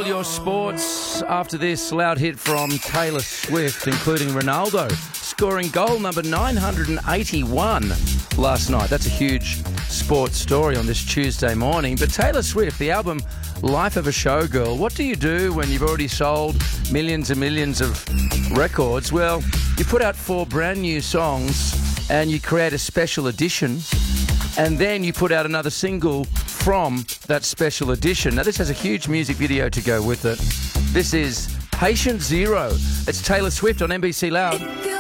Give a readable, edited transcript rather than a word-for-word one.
all your sports after this loud hit from Taylor Swift, including Ronaldo scoring goal number 981 last night. That's a huge sports story on this Tuesday morning. But Taylor Swift, the album Life of a Showgirl, what do you do when you've already sold millions and millions of records? Well, you put out 4 brand new songs and you create a special edition, and then you put out another single from that special edition. Now, this has a huge music video to go with it. This is Patient Zero. It's Taylor Swift on NBC Loud.